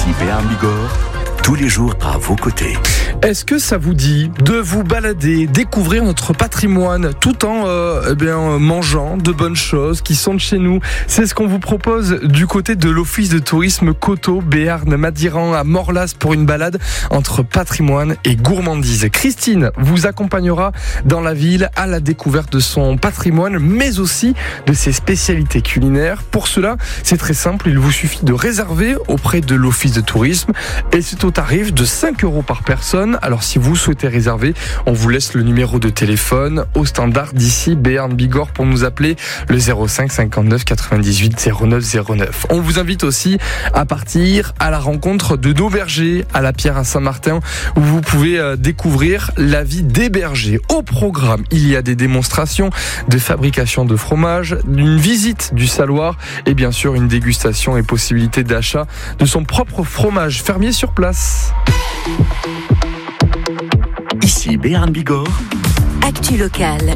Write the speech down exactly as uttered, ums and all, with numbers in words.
Ici Béarn Bigorre, tous les jours à vos côtés. Est-ce que ça vous dit de vous balader, découvrir notre patrimoine tout en euh, eh bien, mangeant de bonnes choses qui sont de chez nous? C'est ce qu'on vous propose du côté de l'Office de tourisme Coteau, Béarn, Madiran à Morlas pour une balade entre patrimoine et gourmandise. Christine vous accompagnera dans la ville à la découverte de son patrimoine, mais aussi de ses spécialités culinaires. Pour cela, c'est très simple, il vous suffit de réserver auprès de l'Office de tourisme et c'est au tarif de cinq euros par personne. Alors si vous souhaitez réserver, on vous laisse le numéro de téléphone au standard d'ici Béarn Bigorre pour nous appeler le zéro cinq cinquante-neuf quatre-vingt-dix-huit zéro neuf zéro neuf. On vous invite aussi à partir à la rencontre de nos bergers à la Pierre à Saint-Martin où vous pouvez découvrir la vie des bergers. Au programme, il y a des démonstrations de fabrication de fromage, une visite du saloir et bien sûr une dégustation et possibilité d'achat de son propre fromage fermier sur place. Ici Béarn Bigorre, Actu locale.